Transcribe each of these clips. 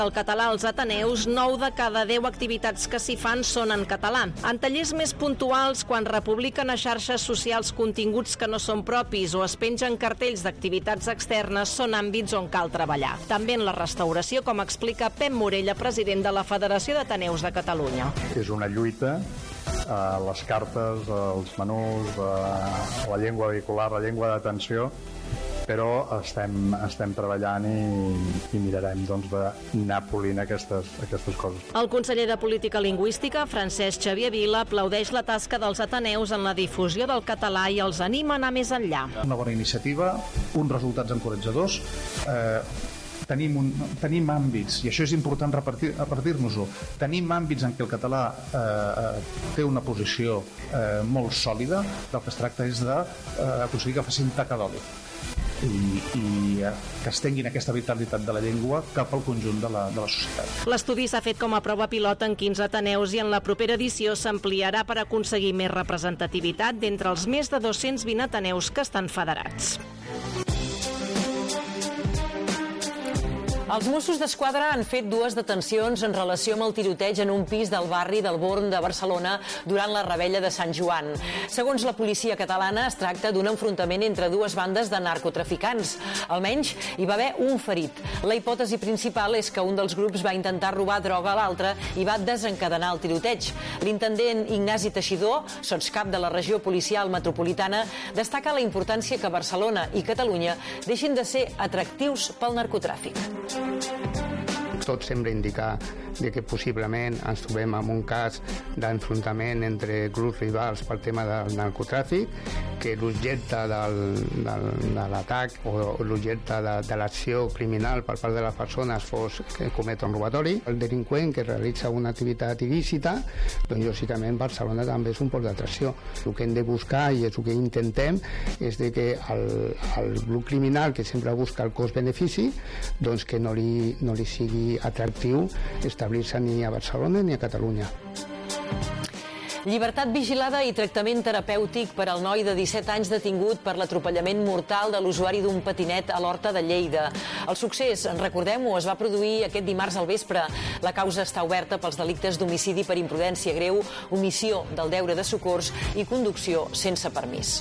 El català als Ateneus, 9 de cada 10 activitats que s'hi fan són en català. En tallers més puntuals, quan republiquen a xarxes socials continguts que no són propis o es pengen cartells d'activitats externes, són àmbits on cal treballar. També en la restauració, com explica Pep Morella, president de la Federació d'Ateneus de Catalunya. És una lluita a les cartes, als menús, a la llengua vehicular, la llengua d'atenció, però estem treballant i mirarem d'anar polint aquestes coses. El conseller de Política Lingüística, Francesc Xavier Vila, aplaudeix la tasca dels Ateneus en la difusió del català i els anima a anar més enllà. Una bona iniciativa, uns resultats encoratjadors, tenim àmbits, i això és important repartir-nos-ho, tenim àmbits en què el català té una posició molt sòlida. Del que es tracta és d'aconseguir que facin taca d'oli i que estenguin aquesta vitalitat de la llengua cap al conjunt de la societat. L'estudi s'ha fet com a prova pilot en 15 Ateneus i en la propera edició s'ampliarà per aconseguir més representativitat d'entre els més de 220 Ateneus que estan federats. Els Mossos d'Esquadra han fet 2 detencions en relació amb el tiroteig en un pis del barri del Born de Barcelona durant la revetlla de Sant Joan. Segons la policia catalana, es tracta d'un enfrontament entre 2 bandes de narcotraficants. Almenys hi va haver un ferit. La hipòtesi principal és que un dels grups va intentar robar droga a l'altre i va desencadenar el tiroteig. L'intendent Ignasi Teixidor, sotscap de la regió policial metropolitana, destaca la importància que Barcelona i Catalunya deixin de ser atractius pel narcotràfic. Tot sembla indicar que possiblement ens trobem en un cas d'enfrontament entre grups rivals pel tema del narcotràfic, que l'objecte de l'atac o l'objecte de l'acció criminal per part de les persones fos que comet un robatori. El delinqüent que realitza una activitat il·lícita, doncs lògicament Barcelona també és un port d'atracció. El que hem de buscar i és el que intentem és que el grup criminal que sempre busca el cost-benefici, doncs que no li sigui atractiu establir-se ni a Barcelona ni a Catalunya. Llibertat vigilada i tractament terapèutic per al noi de 17 anys detingut per l'atropellament mortal de l'usuari d'un patinet a l'Horta de Lleida. El succés, recordem-ho, es va produir aquest dimarts al vespre. La causa està oberta pels delictes d'homicidi per imprudència greu, omissió del deure de socors i conducció sense permís.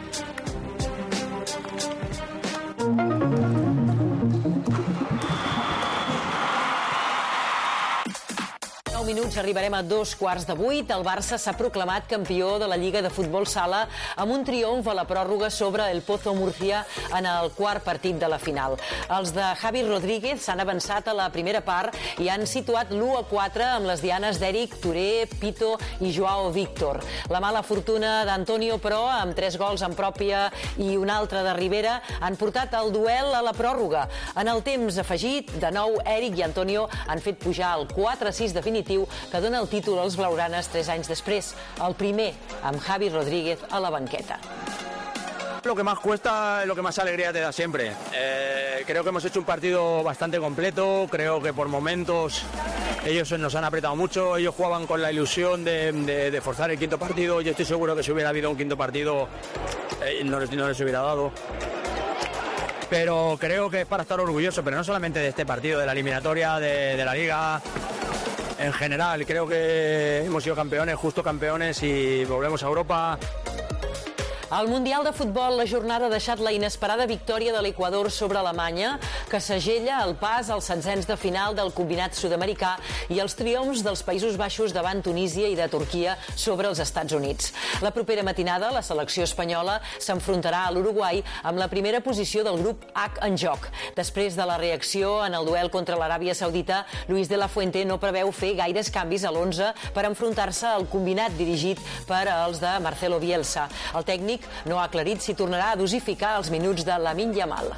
Minuts, arribarem a 7:15. El Barça s'ha proclamat campió de la Lliga de Futbol Sala amb un triomf a la pròrroga sobre el Pozo Murcia en el quart partit de la final. Els de Javi Rodríguez s'han avançat a la primera part i han situat l'1-4 amb les dianes d'Eric, Touré, Pito i Joao Víctor. La mala fortuna d'Antonio, però, amb 3 gols en pròpia i un altre de Rivera, han portat el duel a la pròrroga. En el temps afegit, de nou, Eric i Antonio han fet pujar el 4-6 definitiu que dona el títol als blaugranes 3 anys després, el primer amb Javi Rodríguez a la banqueta. Lo que más cuesta es lo que más alegría te da siempre. Creo que hemos hecho un partido bastante completo, creo que por momentos ellos nos han apretado mucho, ellos jugaban con la ilusión de forzar el quinto partido. Yo estoy seguro que si hubiera habido un quinto partido no les hubiera dado. Pero creo que es para estar orgulloso, pero no solamente de este partido, de la eliminatoria, de la Liga. En general, creo que hemos sido campeones, justo campeones, y volvemos a Europa. Al Mundial de Futbol, la jornada ha deixat la inesperada victòria de l'Equador sobre Alemanya, que segella el pas als setzents de final del combinat sud-americà i els triomfs dels Països Baixos davant Tunísia i de Turquia sobre els Estats Units. La propera matinada, la selecció espanyola s'enfrontarà a l'Uruguai amb la primera posició del grup H en joc. Després de la reacció en el duel contra l'Aràbia Saudita, Luis de la Fuente no preveu fer gaires canvis a l'11 per enfrontar-se al combinat dirigit per als de Marcelo Bielsa. El tècnic no ha aclarit si tornarà a dosificar els minuts de Lamine Yamal.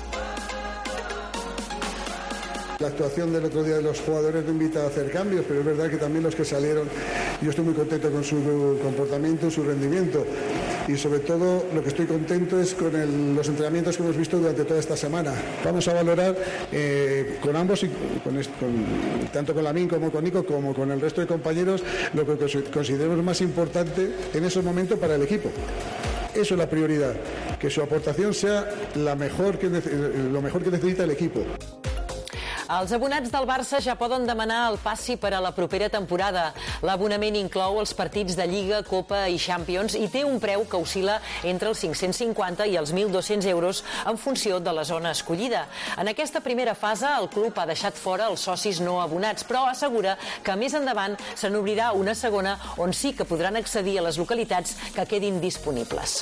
La actuación del otro día de los jugadores no invita a hacer cambios, pero es verdad que también los que salieron, yo estoy muy contento con su comportamiento, su rendimiento, y sobre todo lo que estoy contento es con los entrenamientos que hemos visto durante toda esta semana. Vamos a valorar con ambos, tanto con Lamine como con Nico, como con el resto de compañeros, lo que consideremos más importante en esos momentos para el equipo. Eso es la prioridad, que su aportación sea lo mejor que necesita el equipo. Els abonats del Barça ja poden demanar el passi per a la propera temporada. L'abonament inclou els partits de Lliga, Copa i Champions i té un preu que oscil·la entre els 550 i els 1.200 euros en funció de la zona escollida. En aquesta primera fase, el club ha deixat fora els socis no abonats, però assegura que més endavant se n'obrirà una segona on sí que podran accedir a les localitats que quedin disponibles.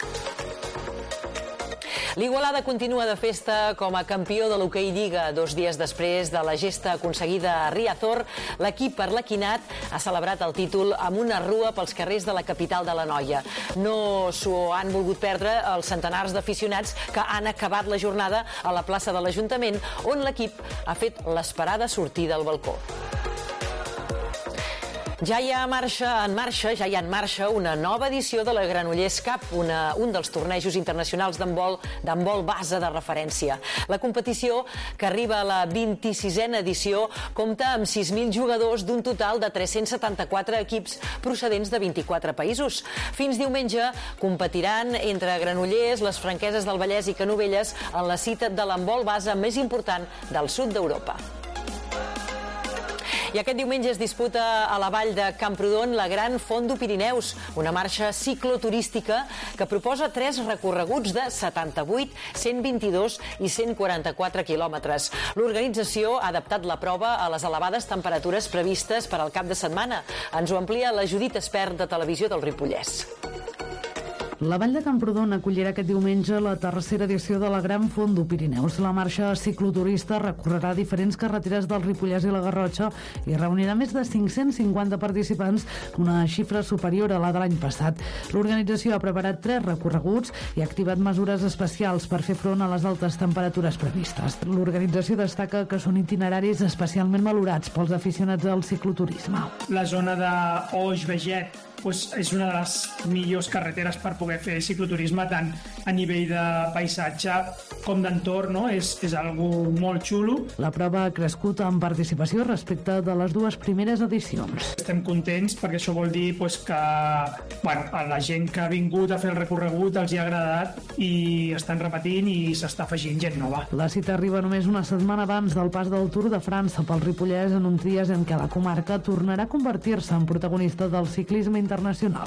L'Igualada continua de festa com a campió de l'hoquei Lliga. 2 dies després de la gesta aconseguida a Riazor, l'equip arlequinat ha celebrat el títol amb una rua pels carrers de la capital de l'Anoia. No s'ho han volgut perdre els centenars d'aficionats que han acabat la jornada a la plaça de l'Ajuntament, on l'equip ha fet l'esperada sortida al balcó. Ja hi ha en marxa una nova edició de la Granollers Cup, un dels tornejos internacionals d'handbol base de referència. La competició, que arriba a la 26a edició, compta amb 6.000 jugadors d'un total de 374 equips procedents de 24 països. Fins diumenge competiran entre Granollers, les Franqueses del Vallès i Canovelles en la cita de l'handbol base més important del sud d'Europa. I aquest diumenge es disputa a la vall de Camprodon la Gran Font du Pirineus, una marxa cicloturística que proposa 3 recorreguts de 78, 122 i 144 quilòmetres. L'organització ha adaptat la prova a les elevades temperatures previstes per al cap de setmana. Ens ho amplia la Judit Espert de Televisió del Ripollès. La Vall de Camprodon acollirà aquest diumenge la 3a edició de la Gran Font du Pirineus. La marxa cicloturista recorrerà diferents carreteres del Ripollès i la Garrotxa i reunirà més de 550 participants, una xifra superior a la de l'any passat. L'organització ha preparat 3 recorreguts i ha activat mesures especials per fer front a les altes temperatures previstes. L'organització destaca que són itineraris especialment valorats pels aficionats al cicloturisme. La zona d'Oix-Veget és una de les millors carreteres per poder fer cicloturisme, tant a nivell de paisatge com d'entorn, no? És algo molt xulo. La prova ha crescut en participació respecte de les 2 primeres edicions. Estem contents perquè això vol dir que a la gent que ha vingut a fer el recorregut els hi ha agradat i estan repetint i s'està afegint gent nova. La cita arriba només una setmana abans del pas del Tour de França pel Ripollès, en uns dies en què la comarca tornarà a convertir-se en protagonista del ciclisme internacional.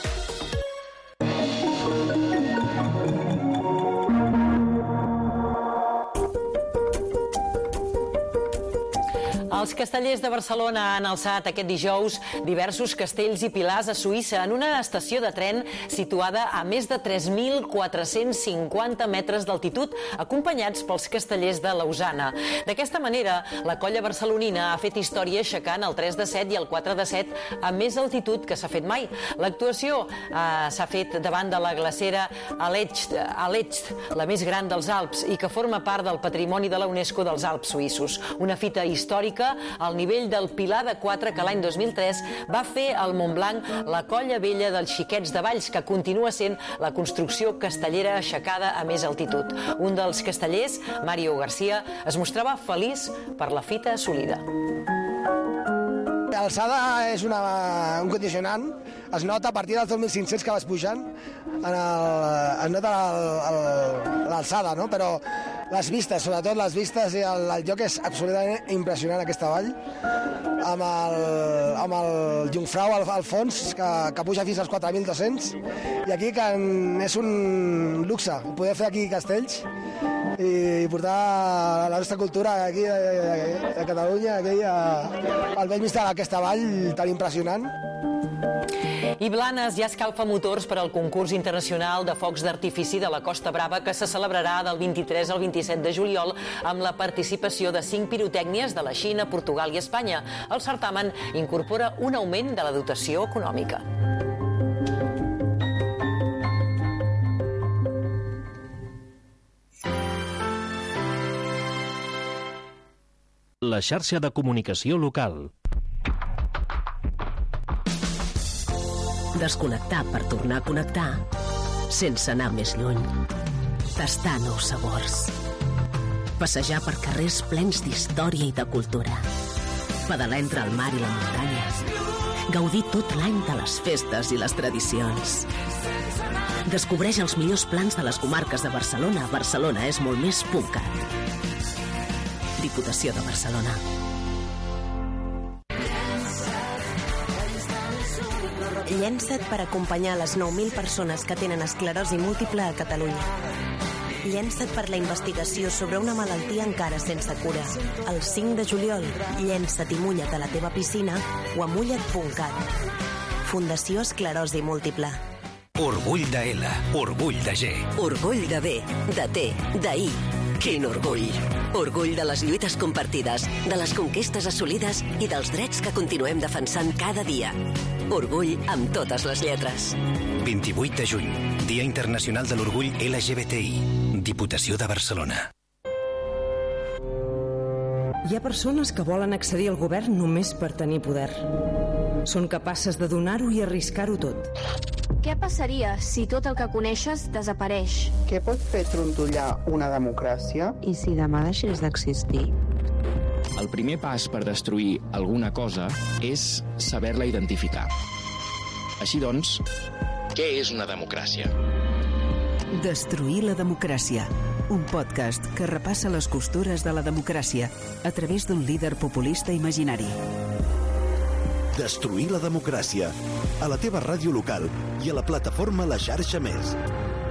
Els castellers de Barcelona han alçat aquest dijous diversos castells i pilars a Suïssa en una estació de tren situada a més de 3.450 metres d'altitud, acompanyats pels castellers de Lausana. D'aquesta manera, la colla barcelonina ha fet història aixecant el 3 de 7 i el 4 de 7 a més altitud que s'ha fet mai. L'actuació s'ha fet davant de la glacera Alecht, la més gran dels Alps i que forma part del patrimoni de la UNESCO dels Alps suïssos. Una fita històrica al nivell del Pilar de 4 que l'any 2003 va fer al Montblanc la colla vella dels Xiquets de Valls, que continua sent la construcció castellera aixecada a més altitud. Un dels castellers, Mario García, es mostrava feliç per la fita assolida. L'alçada és un condicionant, es nota a partir dels 2.500 que vas pujant, es nota l'alçada, no? Però les vistes, sobretot les vistes i el lloc és absolutament impressionant, aquesta vall, amb el Jungfrau al fons, que puja fins als 4.200, i aquí és un luxe poder fer aquí castells i portar la nostra cultura aquí a Catalunya, aquí al vell mig d'aquesta vall tan impressionant. I Blanes ja escalfa motors per al concurs internacional de focs d'artifici de la Costa Brava, que se celebrarà del 23 al 27 de juliol amb la participació de 5 pirotècnies de la Xina, Portugal i Espanya. El certamen incorpora un augment de la dotació econòmica. La xarxa de comunicació local. Desconnectar per tornar a connectar, sense anar més lluny. Tastar nous sabors. Passejar per carrers plens d'història i de cultura. Pedalar entre el mar i la muntanya. Gaudir tot l'any de les festes i les tradicions. Descobreix els millors plans de les comarques de Barcelona. Barcelona és molt més .cat. Diputació de Barcelona. Llença't per acompanyar les 9.000 persones que tenen esclerosi múltiple a Catalunya. Llença't per la investigació sobre una malaltia encara sense cura. El 5 de juliol, llença't i mulla't a la teva piscina o a mulla't.cat. Fundació Esclerosi Múltiple. Orgull de L, orgull de G. Orgull de B, de T, d'I. Quin orgull! Orgull de les lluites compartides, de les conquestes assolides i dels drets que continuem defensant cada dia. Orgull amb totes les lletres. 28 de juny, Dia Internacional de l'Orgull LGBTI. Diputació de Barcelona. Hi ha persones que volen accedir al govern només per tenir poder. Són capaces de donar-ho i arriscar-ho tot. Què passaria si tot el que coneixes desapareix? Què pot fer trontollar una democràcia? I si demà deixés d'existir? El primer pas per destruir alguna cosa és saber-la identificar. Així doncs, què és una democràcia? Destruir la democràcia. Un podcast que repassa les costures de la democràcia a través d'un líder populista imaginari. Destruir la democràcia. A la teva ràdio local i a la plataforma La Xarxa Més.